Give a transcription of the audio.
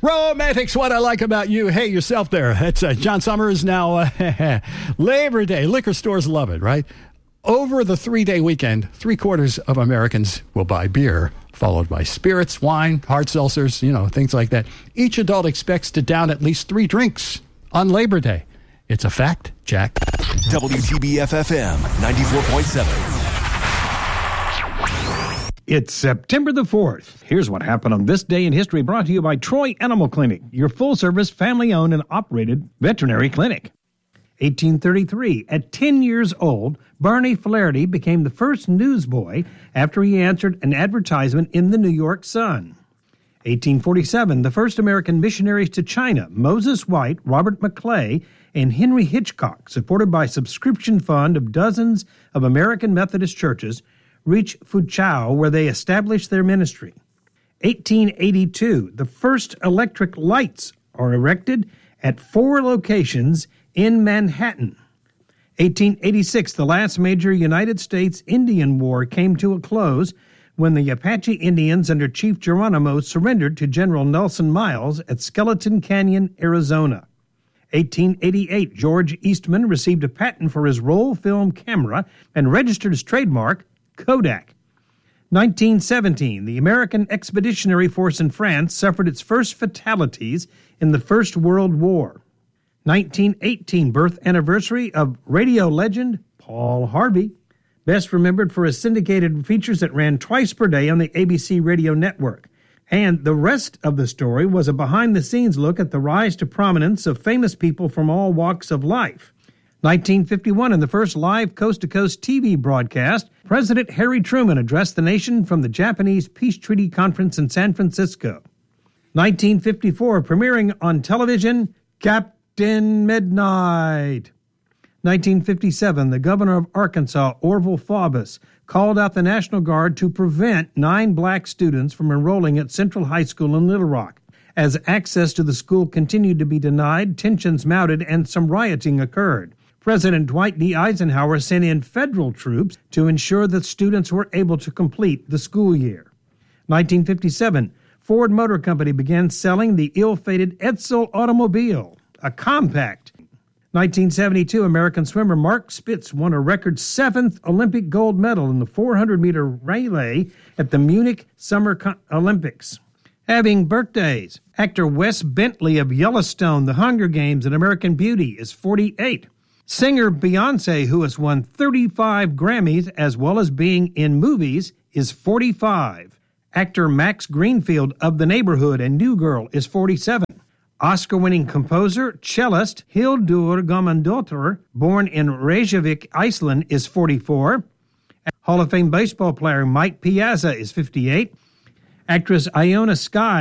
Romantics, what I like about you. Hey, yourself there. It's John Summers now. Labor Day. Liquor stores love it, right? Over the 3-day weekend, 3/4 of Americans will buy beer, followed by spirits, wine, hard seltzers, things like that. Each adult expects to down at least 3 drinks on Labor Day. It's a fact, Jack. WTBF-FM 94.7. It's September the 4th. Here's what happened on this day in history, brought to you by Troy Animal Clinic, your full-service, family-owned and operated veterinary clinic. 1833, at 10 years old, Barney Flaherty became the first newsboy after he answered an advertisement in the New York Sun. 1847, the first American missionaries to China, Moses White, Robert McClay, and Henry Hitchcock, supported by a subscription fund of dozens of American Methodist churches, reach Fuzhou, where they established their ministry. 1882, the first electric lights are erected at 4 locations in Manhattan. 1886, the last major United States Indian War came to a close when the Apache Indians under Chief Geronimo surrendered to General Nelson Miles at Skeleton Canyon, Arizona. 1888, George Eastman received a patent for his roll film camera and registered his trademark, Kodak. 1917, the American Expeditionary Force in France suffered its first fatalities in the First World War. 1918, birth anniversary of radio legend Paul Harvey, best remembered for his syndicated features that ran twice per day on the ABC radio network. And the rest of the story was a behind-the-scenes look at the rise to prominence of famous people from all walks of life. 1951, in the first live coast-to-coast TV broadcast, President Harry Truman addressed the nation from the Japanese Peace Treaty Conference in San Francisco. 1954, premiering on television, Captain Midnight. 1957, the governor of Arkansas, Orville Faubus, called out the National Guard to prevent 9 black students from enrolling at Central High School in Little Rock. As access to the school continued to be denied, tensions mounted and some rioting occurred. President Dwight D. Eisenhower sent in federal troops to ensure that students were able to complete the school year. 1957, Ford Motor Company began selling the ill-fated Edsel automobile, a compact. 1972, American swimmer Mark Spitz won a record 7th Olympic gold medal in the 400-meter relay at the Munich Summer Olympics. Having birthdays, actor Wes Bentley of Yellowstone, The Hunger Games, and American Beauty is 48. Singer Beyoncé, who has won 35 Grammys as well as being in movies, is 45. Actor Max Greenfield of The Neighborhood and New Girl is 47. Oscar-winning composer, cellist Hildur Guðmundsdóttir, born in Reykjavik, Iceland, is 44. Hall of Fame baseball player Mike Piazza is 58. Actress Iona Sky